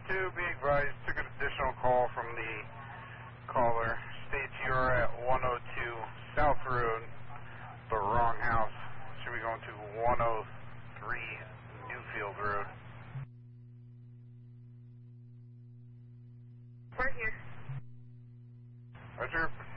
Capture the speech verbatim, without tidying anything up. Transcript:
two, be advised, took an additional call from the caller. States you're at one oh two South Road, the wrong house. Should be going to one oh three Newfield Road. We're here. Roger.